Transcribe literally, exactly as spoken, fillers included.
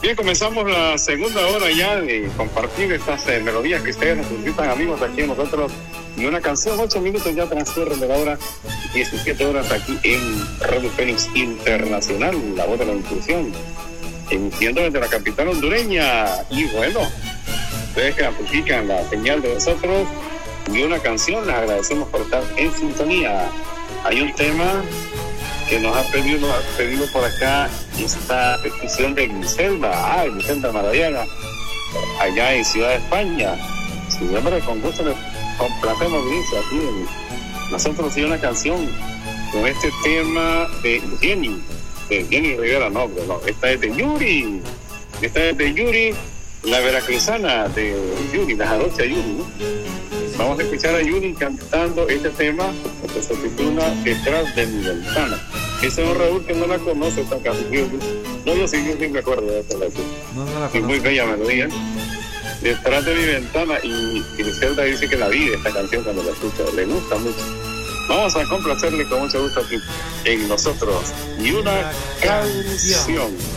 Bien, comenzamos la segunda hora ya de compartir estas eh, melodías que ustedes nos invitan, amigos, aquí en nosotros. Y una canción, ocho minutos ya transcurren de la hora, diecisiete horas aquí en Radio Fénix Internacional, la voz de la inclusión, emitiendo desde la capital hondureña. Y bueno, ustedes que amplifican la señal de nosotros y una canción, les agradecemos por estar en sintonía. Hay un tema que nos ha pedido, nos ha pedido por acá esta petición de Griselda, ah, Griselda Maradiaga, allá en Ciudad de España. Siempre con gusto les complacemos, Gris, aquí en nosotros, y una canción con este tema de Jenny, de Jenny Rivera, no, pero no, esta es de Yuri, esta es de Yuri, la veracruzana de Yuri, la jarocha Yuri, ¿no? Vamos a escuchar a Yuri cantando este tema que se titula Detrás de mi ventana. Ese es un Raúl que no la conoce esta canción. No, yo sí, yo sí me acuerdo de esta canción. No, no la conozco. Es muy bella melodía. Detrás de mi ventana, y Griselda dice que la vive esta canción cuando la escucha, le gusta mucho. Vamos a complacerle con mucho gusto aquí en nosotros. Y una canción.